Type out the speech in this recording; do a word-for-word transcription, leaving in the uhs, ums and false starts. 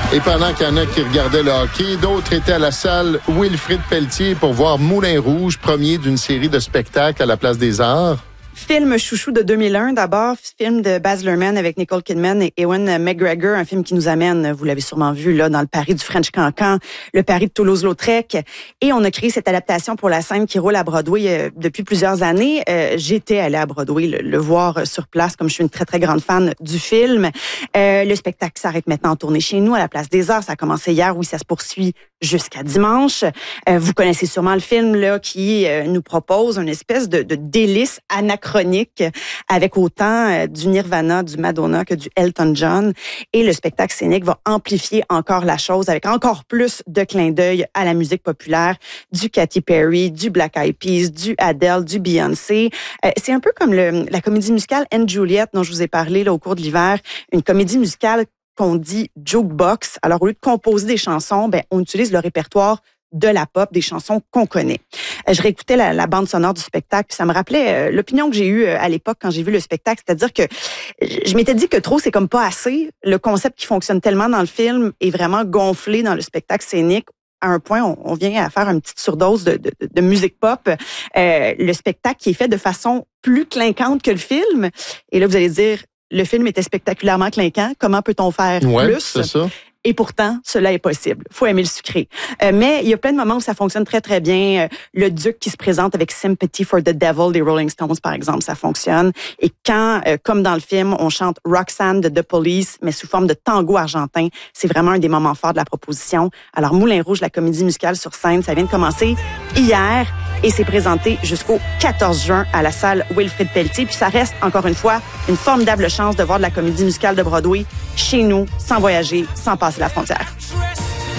Et pendant qu'il y en a qui regardaient le hockey, d'autres étaient à la salle Wilfrid Pelletier pour voir Moulin Rouge, premier d'une série de spectacles à la Place des Arts. Film chouchou de deux mille un d'abord, film de Baz Luhrmann avec Nicole Kidman et Ewan McGregor, un film qui nous amène, vous l'avez sûrement vu là, dans le Paris du French Cancan, le Paris de Toulouse-Lautrec. Et on a créé cette adaptation pour la scène qui roule à Broadway euh, depuis plusieurs années. Euh, j'étais allée à Broadway le, le voir sur place, comme je suis une très, très grande fan du film. Euh, le spectacle s'arrête maintenant en tournée chez nous à la Place des Arts. Ça a commencé hier, oui, ça se poursuit jusqu'à dimanche. Euh, vous connaissez sûrement le film là qui euh, nous propose une espèce de, de délice anachronique avec autant euh, du Nirvana, du Madonna que du Elton John. Et le spectacle scénique va amplifier encore la chose avec encore plus de clins d'œil à la musique populaire, du Katy Perry, du Black Eyed Peas, du Adele, du Beyoncé. Euh, c'est un peu comme le, la comédie musicale And Juliet dont je vous ai parlé là, au cours de l'hiver. Une comédie musicale qu'on dit jukebox. Alors, au lieu de composer des chansons, ben, on utilise le répertoire de la pop, des chansons qu'on connaît. Je réécoutais la, la bande sonore du spectacle, puis ça me rappelait euh, l'opinion que j'ai eue euh, à l'époque quand j'ai vu le spectacle, c'est-à-dire que je m'étais dit que trop, c'est comme pas assez. Le concept qui fonctionne tellement dans le film est vraiment gonflé dans le spectacle scénique. À un point, on, on vient à faire une petite surdose de, de, de musique pop. Euh, le spectacle qui est fait de façon plus clinquante que le film. Et là, vous allez dire, le film était spectaculairement clinquant. Comment peut-on faire ouais, plus? C'est ça. Et pourtant, cela est possible. Faut aimer le sucré. Euh, mais il y a plein de moments où ça fonctionne très, très bien. Euh, le Duc qui se présente avec Sympathy for the Devil des Rolling Stones, par exemple, ça fonctionne. Et quand, euh, comme dans le film, on chante Roxanne de The Police, mais sous forme de tango argentin, c'est vraiment un des moments forts de la proposition. Alors, Moulin Rouge, la comédie musicale sur scène, ça vient de commencer hier et c'est présenté jusqu'au quatorze juin à la salle Wilfrid Pelletier. Puis ça reste, encore une fois, une formidable chance de voir de la comédie musicale de Broadway chez nous, sans voyager, sans passer la frontière.